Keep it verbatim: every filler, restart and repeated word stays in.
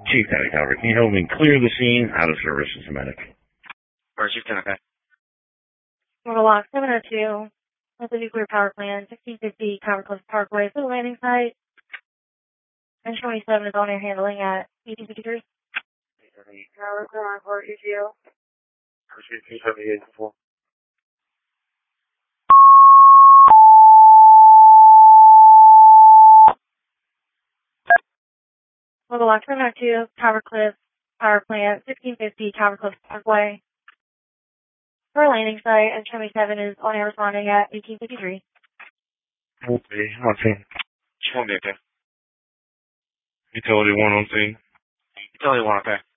Chief County Calvert, can you help me clear the scene? Out of service as a medic. Or Chief County, okay. Mobile Lock seven oh two, with the nuclear power plant, sixteen fifty Calvert Cliff Parkway, for the landing site. And twenty-seven is on air handling at eighteen fifty-three. Calvert Cliff Parkway, E T O. Two seventy-eight four. Mobile Lock seven oh two, Calvert Cliff Power Plant, sixteen fifty Calvert Cliff Parkway. For a landing site, and twenty-seven is on air responding at eighteen fifty-three. Okay, one scene. Just one day, okay. Utility one on scene. Utility one, okay.